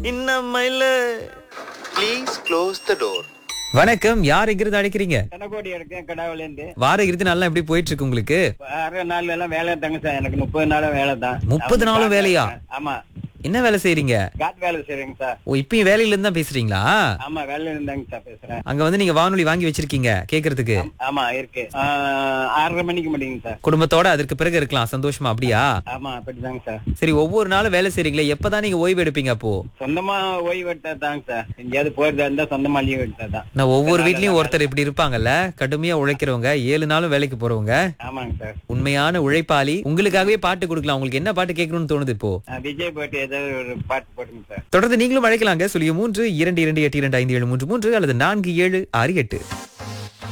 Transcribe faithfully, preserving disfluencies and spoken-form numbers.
இன்னமையில please close the door. வணக்கம், யார் எங்கிருந்து அழைக்கிறீங்க? தனக்கோடி இருக்கேன், கடாவில இருந்து. வார இறுதி நாள்லாம் எப்படி போயிட்டு இருக்கு உங்களுக்கு? அரை நாள் எல்லாம் வேலை தாங்க சார். எனக்கு முப்பது நாளும் வேலை தான். முப்பது நாளும் வேலையா? ஆமா, என்ன வேலை செய்றீங்க? காட் வேலை செய்றேங்க சார். ஓ, இப்பயும் வேலையில இருந்து தான் பேசுறீங்களா? ஆமா, வேலையில இருந்தாங்க சார் பேசுறேன். அங்க வந்து நீங்க வானொலி வாங்கி வச்சிருக்கீங்க கேக்குறதுக்கு? ஆமா இருக்கு. ஆஹ், ஆறரை மணிக்கு முடியுங்க சார். குடும்பத்தோட அதற்கு பிறகு இருக்கலாம் சந்தோஷமா, அப்படியா? ஆமா, அப்படிதாங்க சார். சரி, ஒவ்வொரு நாளும் வேலை செய்றீங்களே, எப்பதான் நீங்க ஓய்வு எடுப்பீங்க அப்போ? சொந்தமா ஓய்வு எடுத்தாதாங்க சார். எங்கேயாவது போயிருந்தா இருந்தா சொந்தமா லீவ் எடுத்தாதான். நான் ஒவ்வொரு வீட்லயும் ஒருத்தர் இப்படி இருப்பாங்கல்ல, கடுமையா உழைக்கிறவங்க, ஏழு நாளும் வேலைக்கு போறவங்க. ஆமாங்க சார். உண்மையான உழைப்பாளி. உங்களுக்காகவே பாட்டு கொடுக்கலாம். உங்களுக்கு என்ன பாட்டு கேட்கணும்னு தோணுது இப்போ? ஆஹ், விஜய் பாட்டு ஏதாவது ஒரு பாட்டு போட்டுங்க சார். தொடர்ந்து நீங்களும் அழைக்கலாங்க. சொல்லிய மூன்று இரண்டு இரண்டு எட்டு இரண்டு ஐந்து ஏழு மூன்று மூன்று அல்லது நான்கு ஏழு ஆறு எட்டு.